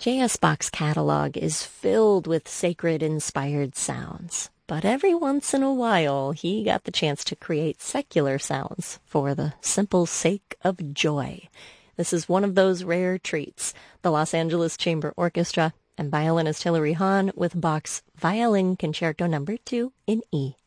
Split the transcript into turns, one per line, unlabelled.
J.S. Bach's catalog is filled with sacred-inspired sounds, but every once in a while he got the chance to create secular sounds for the simple sake of joy. This is one of those rare treats. The Los Angeles Chamber Orchestra and violinist Hilary Hahn with Bach's Violin Concerto No. 2 in E.